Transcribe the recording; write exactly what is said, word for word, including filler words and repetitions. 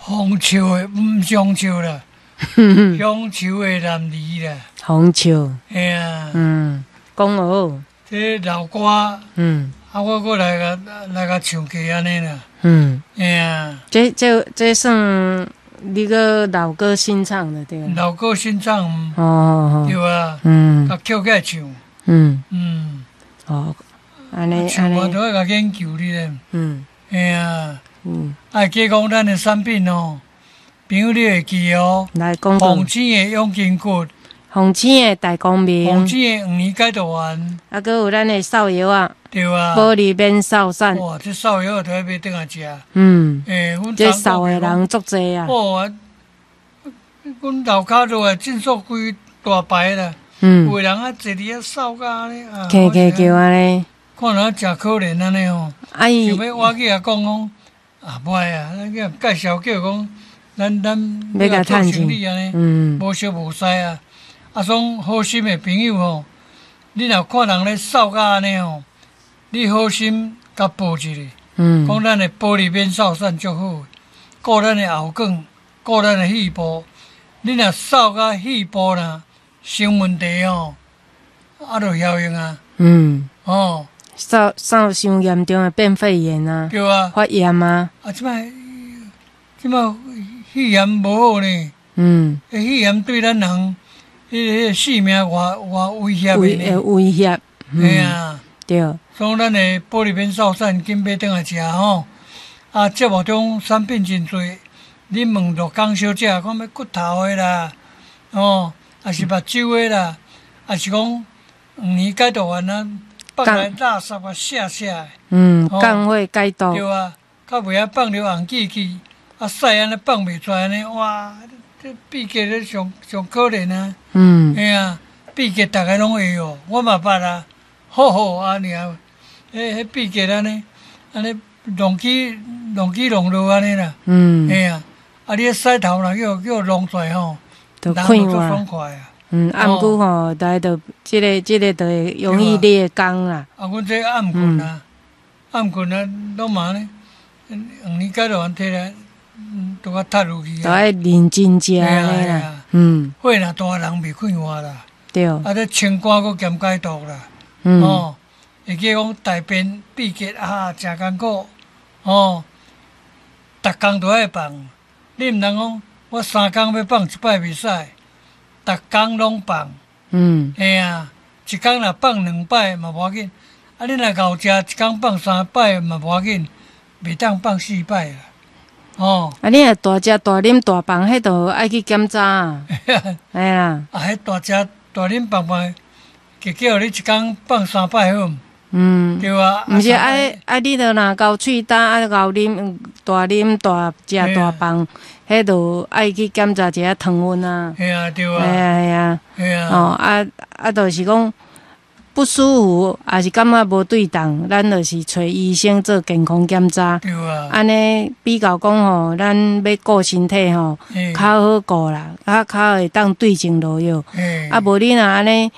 红树的唔香树啦，香树的南梨啦。 红树。 嘿啊。 嗯，讲哦。 这老歌。 嗯。 啊，我过来个来个唱歌安尼啦。 嗯。 嘿啊。 这这这算你个老歌新唱的对。 老歌新唱。 哦哦。 对啊。 嗯。 甲叫起来唱。 嗯。 嗯。 哦。安尼安尼。我都要甲研究你咧。 嗯。 嘿啊。 嗯。 啊，加讲咱的产品哦，朋友你会记哦。 来讲讲。 红星的永筋骨。 红星的大光明。 红星的黄年解毒丸。 啊，佮有咱的扫药啊。 对啊。 保利免扫散。 哇，这扫药都要买倒来食。 嗯。 诶，阮这扫的人足济啊。 哦，阮楼骹都啊进驻规大排啦。 嗯。 有的人啊坐伫遐扫甲安尼啊。 叫叫叫安尼。 看人真可怜安尼哦。 啊伊。 想要我去甲讲讲，啊歹啊，咱去介绍叫讲，咱咱要甲趁钱安尼， 嗯， 无熟无识啊。啊，种好心的朋友吼，你若看人咧扫甲安尼吼，你好心甲报一下， 嗯， 讲咱的玻璃免扫散足好，顾咱的喉管，顾咱的肺部。你若扫甲肺部啦生问题吼，啊，就效应啊。 嗯。 哦。 扫扫伤严重的变肺炎啊。 对啊。 发炎啊。 啊，即摆即摆肺炎无好呢。 嗯。 肺炎对咱人。迄个性命偌偌威胁的呢？ 会威胁。 嘿啊， 对。 所以咱的玻璃免扫散，紧买倒来食吼。啊，节目中产品真多，你问着江小姐，讲要骨头的啦，哦，也是目睭的啦，也是讲黄年解毒丸啊，放来垃圾啊，晒晒。 嗯，降火解毒。 对啊，较袂晓放着红记记，啊，屎安尼放袂出来呢，哇！这闭结咧上上可怜啊！嗯，嘿啊，闭结大家拢会哦，我嘛捌啊，好好啊，尔，迄迄闭结安尼，安尼弄起弄起弄落安尼啦。嗯，嘿啊，啊你屎头若叫叫弄出来吼， 就快活爽快啊。 嗯，啊毋过吼，大概就即个即个就会容易裂肛啦。 啊，阮这暗困啊，暗困啊，拢嘛呢，黄年解毒丸摕来。嗯，都较塌入去啊！ 都爱认真食诶啦。嗯， 火若大人袂快活啦。 对。 啊，这清肝佫兼解毒啦。嗯。哦，会记讲大便闭结啊，真艰苦。哦，逐工都爱放，你毋通讲我三工要放一摆袂使，逐工拢放。嗯。嘿啊，一工若放两摆嘛无要紧。啊，你若熬食一工放三摆嘛无要紧，袂当放四摆啦。哦， 啊！你若大食大啉大放，迄都爱去检查啊。哎啦， 啊，迄大食大啉放放，就叫你一工放三摆好。嗯，对啊。 毋是爱爱你著若交喙焦，啊交啉大啉大食大放，迄都爱去检查一下糖分啊。 系啊，对啊。 系啊系啊。 系啊。 哦，啊啊，就是讲。不舒服，也是感觉无对当，咱就是找医生做健康检查。 对啊。 安尼比较讲吼，咱要顾身体吼，较好顾啦，较较会当对症落药。啊，无你若安尼。